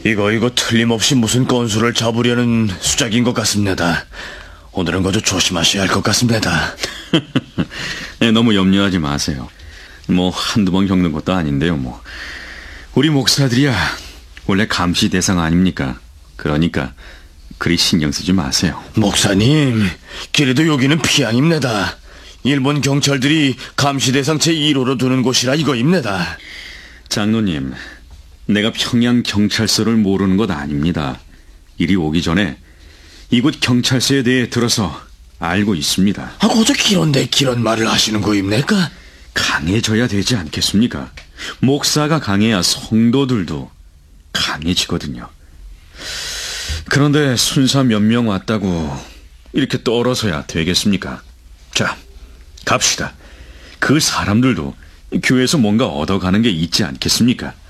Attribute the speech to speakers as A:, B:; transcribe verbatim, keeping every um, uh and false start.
A: 이거 이거 틀림없이 무슨 건수를 잡으려는 수작인 것 같습니다. 오늘은 거저 조심하셔야 할 것 같습니다.
B: 네, 너무 염려하지 마세요. 뭐 한두 번 겪는 것도 아닌데요. 뭐 우리 목사들이야 원래 감시 대상 아닙니까? 그러니까 그리 신경 쓰지 마세요.
A: 목사님, 그래도 여기는 피항입니다. 일본 경찰들이 감시 대상 제일 호로 두는 곳이라 이거입니다.
B: 장로님, 내가 평양 경찰서를 모르는 것 아닙니다. 이리 오기 전에 이곳 경찰서에 대해 들어서 알고 있습니다.
A: 아, 고저 기런데 기런 말을 하시는 거입니까?
B: 강해져야 되지 않겠습니까? 목사가 강해야 성도들도 강해지거든요. 그런데 순사 몇 명 왔다고 이렇게 떨어서야 되겠습니까? 자, 갑시다. 그 사람들도 교회에서 뭔가 얻어가는 게 있지 않겠습니까?